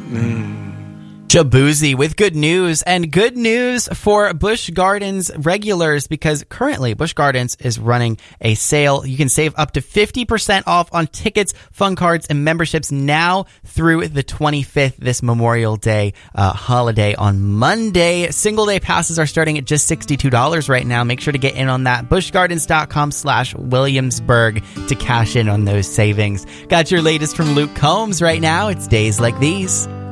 Shabuzi with good news, and good news for Busch Gardens regulars, because currently Busch Gardens is running a sale. You can save up to 50% off on tickets, fun cards, and memberships now through the 25th, this Memorial Day holiday on Monday. Single day passes are starting at just $62 right now. Make sure to get in on that. buschgardens.com/Williamsburg to cash in on those savings. Got your latest from Luke Combs right now. It's Days Like These.